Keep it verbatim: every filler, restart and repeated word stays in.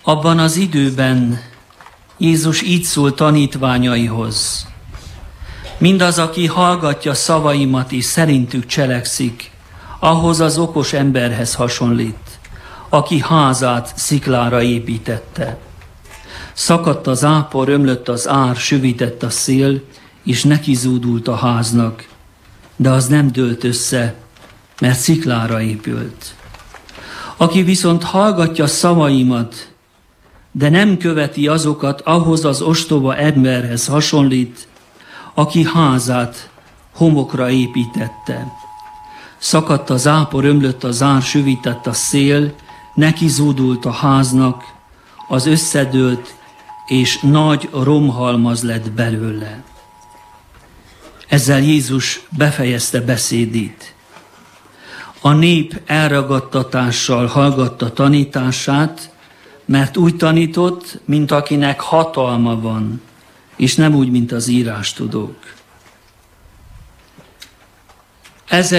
Abban az időben Jézus így szól tanítványaihoz: mindaz, aki hallgatja szavaimat és szerintük cselekszik, ahhoz az okos emberhez hasonlít, aki házát sziklára építette. Szakadt az ápor, ömlött az ár, süvített a szél, és neki zúdult a háznak, de az nem dőlt össze, mert sziklára épült. Aki viszont hallgatja szavaimat, de nem követi azokat, ahhoz az ostoba emberhez hasonlít, aki házát homokra építette. Szakadt az ápor, ömlött az ár, süvített a szél, neki zúdult a háznak, az összedőlt, és nagy romhalmaz lett belőle. Ezzel Jézus befejezte beszédét. A nép elragadtatással hallgatta tanítását, mert úgy tanított, mint akinek hatalma van, és nem úgy, mint az írástudók. Ezzel